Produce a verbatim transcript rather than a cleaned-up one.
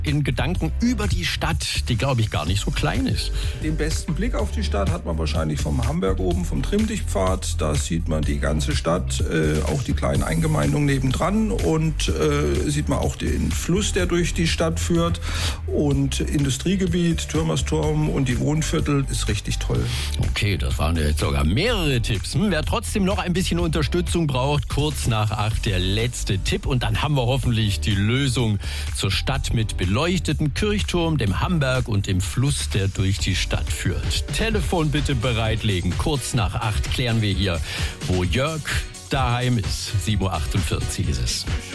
in Gedanken über die Stadt, die, glaube ich, gar nicht so klein ist. Den besten Blick auf die Stadt hat man wahrscheinlich vom Hamberg oben, vom Trimmdichtpfad. Da sieht man die ganze Stadt, äh, auch die kleinen Eingemeindungen nebendran und äh, sieht man auch den Fluss, der durch die Stadt führt. Und Industriegebiet, Türmersturm und die Wohnviertel ist richtig toll. Okay, das waren ja jetzt sogar mehrere Tipps. Hm, wer trotzdem noch ein bisschen Unterstützung braucht, kurz nach acht der letzte Tipp. Und dann haben wir hoffentlich die Lösung zur Stadt mit beleuchteten Kirchturm, dem Hamberg und dem Fluss, der durch die Stadt führt. Telefon bitte bereitlegen. Kurz nach acht klären wir hier, wo Jörg daheim ist. sieben Uhr achtundvierzig ist es.